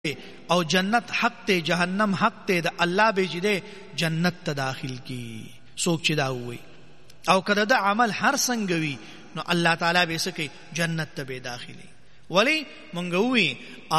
او جنت حق تے جہنم حق تے دا اللہ بے جدے جنت تا داخل کی سوک چی دا ہوئی او کدا دا عمل ہر سنگوی نو اللہ تعالیٰ بے سکے جنت تا بے داخلی ولی منگوی